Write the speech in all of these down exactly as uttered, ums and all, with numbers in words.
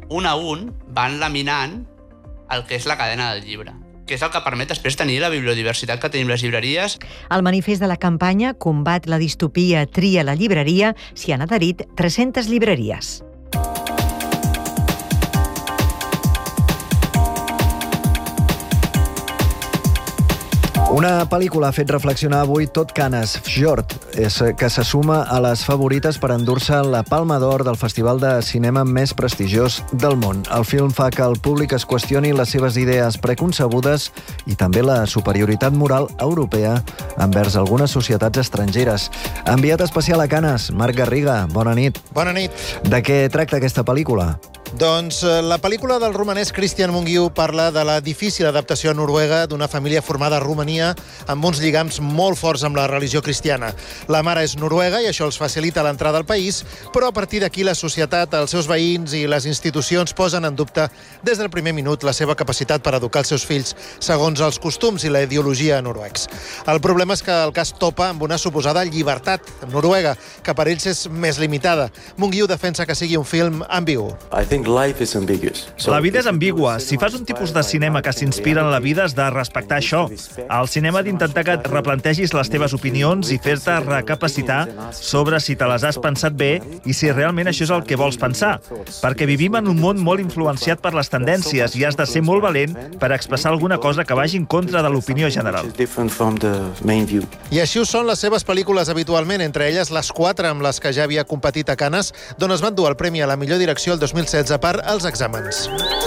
un a un van laminant el que és la cadena del llibre, que és el que permet després tenir la bibliodiversitat que tenim les llibreries. Al manifest de la campanya Combat la distopia, tria la llibreria s'hi han adherit tres-centes llibreries. Una pel·lícula ha fet reflexionar avui tot Canes, Fjord, és que se suma a les favorites per endur-se la Palma d'Or del festival de cinema més prestigiós del món. El film fa que el públic es qüestioni les seves idees preconcebudes i també la superioritat moral europea envers algunes societats estrangeres. Enviat especial a Canes, Marc Garriga, bona nit. Bona nit. De què tracta aquesta pel·lícula? Doncs la pel·lícula del romanès Christian Mungiu parla de la difícil adaptació a Noruega d'una família formada a Romania amb uns lligams molt forts amb la religió cristiana. La mare és noruega i això els facilita l'entrada al país, però a partir d'aquí la societat, els seus veïns i les institucions posen en dubte des del primer minut la seva capacitat per educar els seus fills segons els costums i la ideologia noruecs. El problema és que el cas topa amb una suposada llibertat noruega, que per ells és més limitada. Mungiu defensa que sigui un film ambigu. La vida és ambigua. Si fas un tipus de cinema que s'inspira en la vida, has de respectar això. El cinema ha d'intentar que et replantegis les teves opinions i fer-te recapacitar sobre si te les has pensat bé i si realment això és el que vols pensar. Perquè vivim en un món molt influenciat per les tendències i has de ser molt valent per expressar alguna cosa que vagi en contra de l'opinió general. I així ho són les seves pel·lícules habitualment, entre elles les quatre amb les que ja havia competit a Canes, d'on es van dur el premi a la millor direcció el dos mil setze per als exàmens.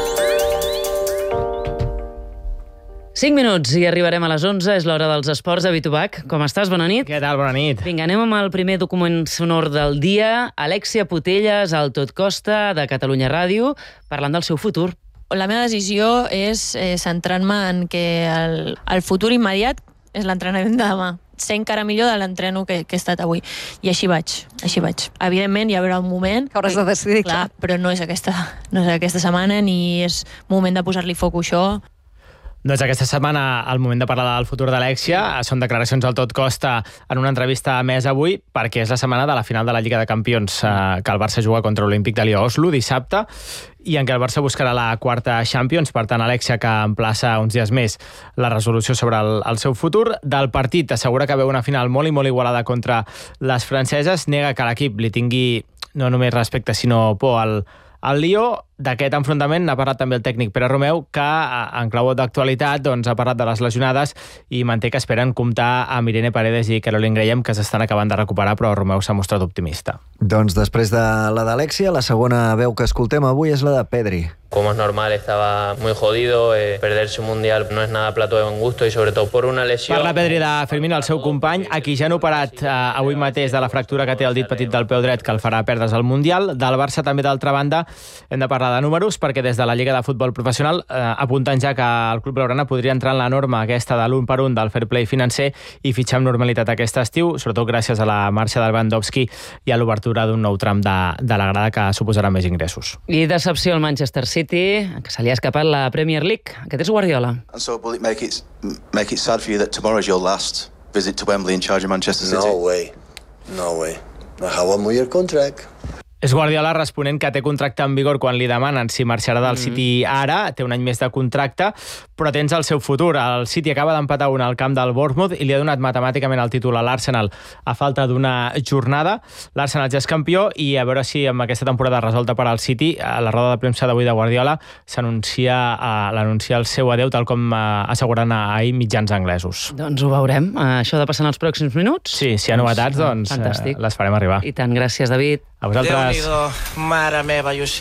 cinc minuts i arribarem a les onze, és l'hora dels esports. David Ubach, com estàs? Bona nit. Què tal? Bona nit. Vinga, anem amb el primer document sonor del dia. Alexia Putellas, al Tot Costa, de Catalunya Ràdio, parlant del seu futur. La meva decisió és eh, centrar-me en que el, el futur immediat és l'entrenament de demà. Ser encara millor de l'entreno que, que he estat avui. I així vaig, així vaig. Evidentment, hi haurà un moment... Que hauràs de decidir, clar. Però no és aquesta, no és aquesta setmana ni és moment de posar-li foc a això. Doncs aquesta setmana el moment de parlar del futur d'Alexia. Són declaracions al Tot Costa en una entrevista a Més avui, perquè és la setmana de la final de la Lliga de Campions, eh, que el Barça juga contra l'Olímpic de Lió Oslo dissabte, i en què el Barça buscarà la quarta Champions. Per tant, Alexia, que emplaça uns dies més la resolució sobre el, el seu futur. Del partit assegura que veu una final molt i molt igualada contra les franceses. Nega que l'equip li tingui no només respecte, sinó por al, al Lió. D'aquest enfrontament n'ha parlat també el tècnic Pere Romeu, que en clau d'actualitat doncs, ha parlat de les lesionades i manté que esperen comptar amb Irene Paredes i Caroline Graham, que s'estan acabant de recuperar, però Romeu s'ha mostrat optimista. Doncs després de la d'Alexia, la segona veu que escoltem avui és la de Pedri. Como es normal, estaba muy jodido, eh, perderse un mundial no es nada plato de buen gusto y sobre todo por una lesión. Parla Pedri de Fermín, el seu company, a qui ja han operat eh, avui mateix de la fractura que té el dit petit del peu dret, que el farà perdre's al Mundial. Del Barça també, d'altra banda, hem de parlar de números, perquè des de la Lliga de Futbol Professional eh, apunten ja que el club blaugrana podria entrar en la norma aquesta de l'un per un del fair play financer i fitxar amb normalitat aquest estiu, sobretot gràcies a la marxa del Lewandowski i a l'obertura d'un nou tram de, de la grada que suposarà més ingressos. I decepció al Manchester City, que se li ha escapat la Premier League. Aquest és Guardiola. And so will it make it make it sad for you that tomorrow is your last visit to Wembley in charge of Manchester City? No way. No way. I have one more year contract. És Guardiola responent que té contracte en vigor quan li demanen si marxarà del City ara, té un any més de contracte, però tens el seu futur. El City acaba d'empatar un al camp del Bournemouth i li ha donat matemàticament el títol a l'Arsenal a falta d'una jornada. L'Arsenal ja és campió i a veure si amb aquesta temporada resolta per al City, a la roda de premsa d'avui de Guardiola s'anuncia l'anuncia el seu adeu, tal com asseguren ahir mitjans anglesos. Doncs ho veurem. Això ha de passar en els pròxims minuts? Sí, si hi ha novetats, doncs fantàstic. Les farem arribar. I tant, gràcies, David. A vosaltres. Déu-n'hi-do, mare meva, Josep.